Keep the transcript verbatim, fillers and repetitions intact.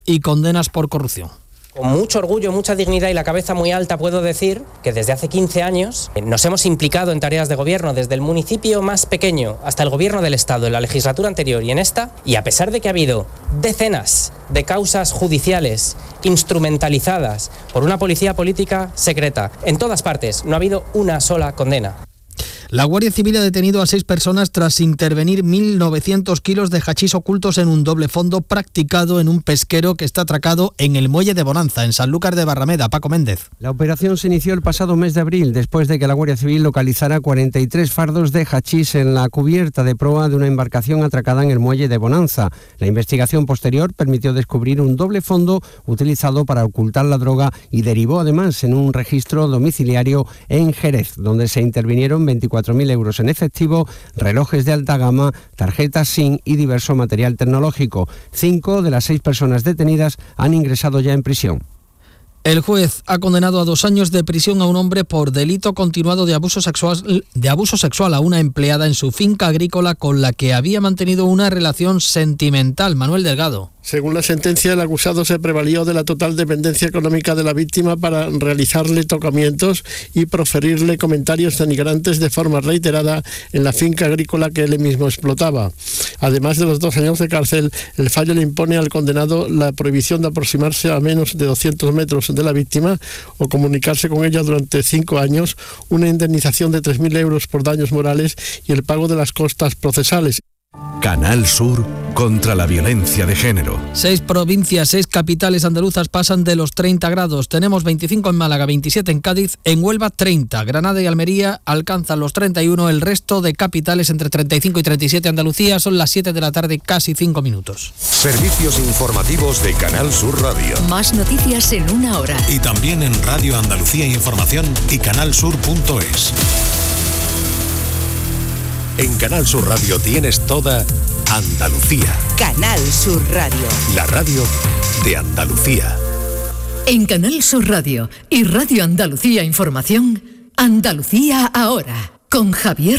y condenas por corrupción. Con mucho orgullo, mucha dignidad y la cabeza muy alta puedo decir que desde hace quince años nos hemos implicado en tareas de gobierno, desde el municipio más pequeño hasta el gobierno del Estado, en la legislatura anterior y en esta, y a pesar de que ha habido decenas de causas judiciales instrumentalizadas por una policía política secreta, en todas partes no ha habido una sola condena. La Guardia Civil ha detenido a seis personas tras intervenir mil novecientos kilos de hachís ocultos en un doble fondo practicado en un pesquero que está atracado en el muelle de Bonanza, en Sanlúcar de Barrameda. Paco Méndez. La operación se inició el pasado mes de abril, después de que la Guardia Civil localizara cuarenta y tres fardos de hachís en la cubierta de proa de una embarcación atracada en el muelle de Bonanza. La investigación posterior permitió descubrir un doble fondo utilizado para ocultar la droga y derivó además en un registro domiciliario en Jerez, donde se intervinieron veinticuatro mil euros en efectivo, relojes de alta gama, tarjetas SIM y diverso material tecnológico. Cinco de las seis personas detenidas han ingresado ya en prisión. El juez ha condenado a dos años de prisión a un hombre por delito continuado de abuso sexual, de abuso sexual a una empleada en su finca agrícola con la que había mantenido una relación sentimental. Manuel Delgado. Según la sentencia, el acusado se prevalió de la total dependencia económica de la víctima para realizarle tocamientos y proferirle comentarios denigrantes de forma reiterada en la finca agrícola que él mismo explotaba. Además de los dos años de cárcel, el fallo le impone al condenado la prohibición de aproximarse a menos de doscientos metros de la víctima o comunicarse con ella durante cinco años, una indemnización de tres mil euros por daños morales y el pago de las costas procesales. Canal Sur contra la violencia de género. Seis provincias, seis capitales andaluzas pasan de los treinta grados. Tenemos veinticinco en Málaga, veintisiete en Cádiz, en Huelva treinta. Granada y Almería alcanzan los treinta y uno. El resto de capitales entre treinta y cinco y treinta y siete. Andalucía son las siete de la tarde, casi cinco minutos. Servicios informativos de Canal Sur Radio. Más noticias en una hora. Y también en Radio Andalucía Información y canalsur punto es. En Canal Sur Radio tienes toda Andalucía. Canal Sur Radio. La radio de Andalucía. En Canal Sur Radio y Radio Andalucía Información, Andalucía ahora, con Javier